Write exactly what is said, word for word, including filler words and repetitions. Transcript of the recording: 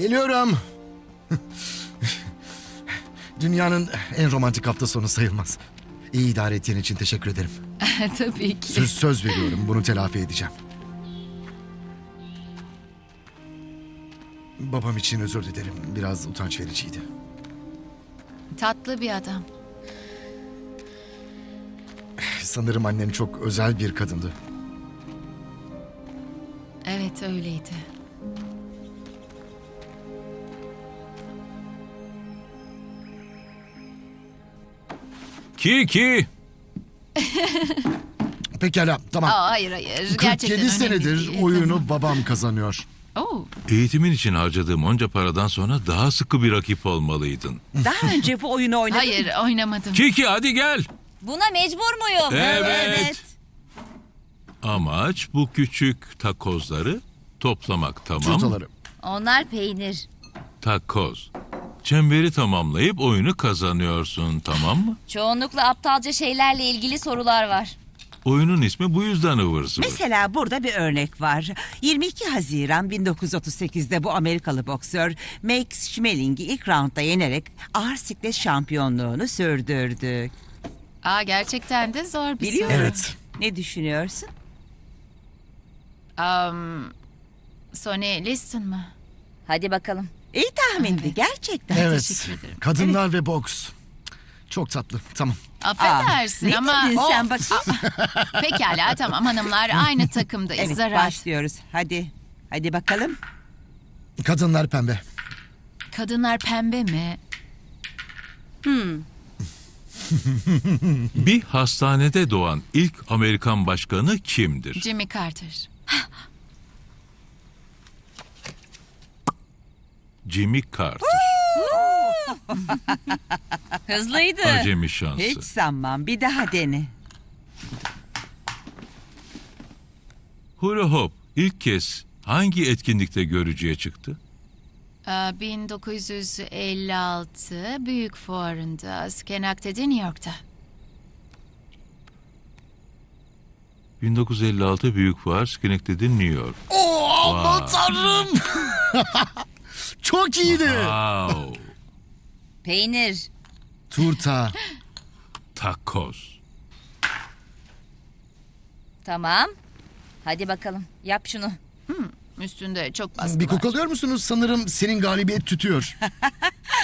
Geliyorum. Dünyanın en romantik hafta sonu sayılmaz. İyi idare ettiğin için teşekkür ederim. Tabii ki. Söz, söz veriyorum, bunu telafi edeceğim. Babam için özür dilerim. Biraz utanç vericiydi. Tatlı bir adam. Sanırım annen çok özel bir kadındı. Evet, öyleydi. Kiki! Pekala, tamam. Aa, hayır hayır. Gerçekten kırk yedi önemli senedir değil. oyunu Tamam. babam kazanıyor. Oo, Eğitimin için harcadığım onca paradan sonra daha sıkı bir rakip olmalıydın. Daha önce bu oyunu oynadın hayır mı? oynamadım. Kiki hadi gel. Buna mecbur muyum? Evet. Amaç bu küçük takozları toplamak, tamam mı? Turtaları. Onlar peynir. Takoz. Çemberi tamamlayıp oyunu kazanıyorsun, tamam mı? Çoğunlukla aptalca şeylerle ilgili sorular var. Oyunun ismi bu yüzden ıvır zıvır. Mesela burada bir örnek var. yirmi iki Haziran bin dokuz yüz otuz sekizde bu Amerikalı boksör Max Schmeling'i ilk roundda yenerek ağır siklet şampiyonluğunu sürdürdü. Aa, gerçekten de zor bir Biliyor soru. Evet. Ne düşünüyorsun? Um, Sonny Liston mı? Hadi bakalım. İyi tahmindi Evet. gerçekten. Evet. teşekkür ederim. Kadınlar ve boks. Çok tatlı. Tamam. Affedersin ne ama... dedin o- sen bakayım? Aa, pekala tamam hanımlar aynı takımdayız. Evet Zarar. başlıyoruz. Hadi. Hadi bakalım. Kadınlar pembe. Kadınlar pembe mi? Bir hastanede doğan ilk Amerikan başkanı kimdir? Jimmy Carter. Jimmy Carter. Hızlıydı. Acemi şansı. Hiç sanmam. Bir daha dene. Hula Hoop ilk kez hangi etkinlikte görücüye çıktı? Aa, bin dokuz yüz elli altı Büyük Fuarı'nda, Skenectady, New York'ta. bin dokuz yüz elli altı Büyük Fuar, Schenectady, New York. Oo, aman Vay. tanrım. Çok iyiydi. Wow. Peynir. Turta. Takoz. Tamam. Hadi bakalım. Yap şunu. Üstünde çok baskı Bir var. kokalıyor musunuz? Sanırım senin galibiyet tütüyor.